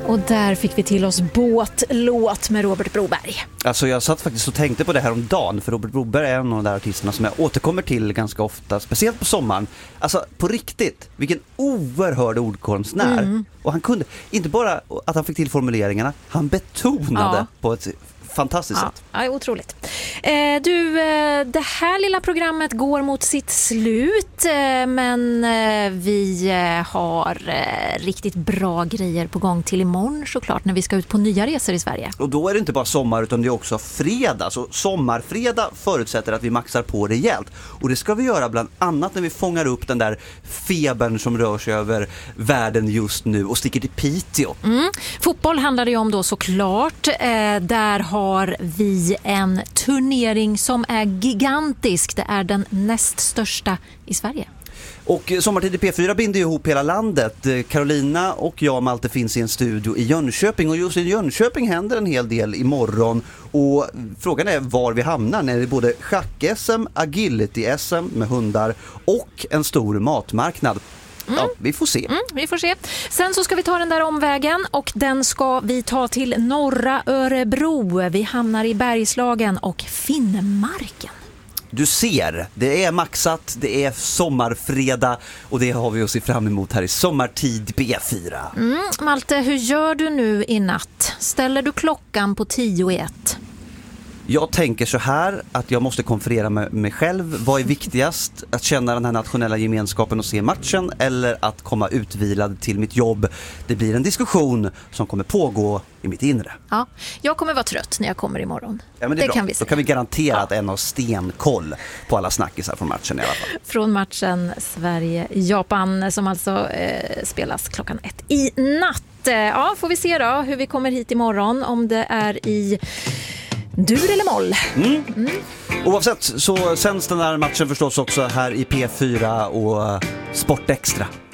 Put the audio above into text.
Och där fick vi till oss Båtlåt med Robert Broberg. Alltså jag satt faktiskt och tänkte på det här om dagen, för Robert Broberg är en av de där artisterna som jag återkommer till ganska ofta, speciellt på sommaren. Alltså på riktigt, vilken oerhörd ordkonstnär. Och han kunde, inte bara att han fick till formuleringarna, han betonade på ett fantastiskt sätt. Ja, otroligt. Det här lilla programmet går mot sitt slut, men vi har riktigt bra grejer på gång till imorgon såklart, när vi ska ut på nya resor i Sverige. Och då är det inte bara sommar utan det är också fredag. Så sommarfredag förutsätter att vi maxar på rejält. Och det ska vi göra bland annat när vi fångar upp den där febern som rör sig över världen just nu och sticker till Piteå. Fotboll handlar det ju om då såklart. Där har vi en turnering som är gigantisk. Det är den näst största i Sverige. Och Sommartid i P4 binder ihop hela landet. Carolina och jag, Malte, finns i en studio i Jönköping. Och just i Jönköping händer en hel del imorgon. Och frågan är var vi hamnar när det är både schack-SM, agility-SM med hundar och en stor matmarknad. Ja, vi får se. Vi får se. Sen så ska vi ta den där omvägen och den ska vi ta till norra Örebro. Vi hamnar i Bergslagen och Finnmarken. Du ser, det är maxat, det är sommarfredag och det har vi att se fram emot här i Sommartid B4. Malte, hur gör du nu i natt? Ställer du klockan på 10:01? Jag tänker så här att jag måste konferera med mig själv. Vad är viktigast? Att känna den här nationella gemenskapen och se matchen eller att komma utvilad till mitt jobb? Det blir en diskussion som kommer pågå i mitt inre. Ja, jag kommer vara trött när jag kommer imorgon. Ja, men det är bra. Kan vi säga. Då kan vi garantera att en har stenkoll på alla snackisar från matchen i alla fall. Från matchen Sverige-Japan som alltså spelas klockan 1 i natt. Ja, får vi se då hur vi kommer hit imorgon. Om det är i dur eller moll. Oavsett så sänds den här matchen förstås också här i P4 och Sport Extra.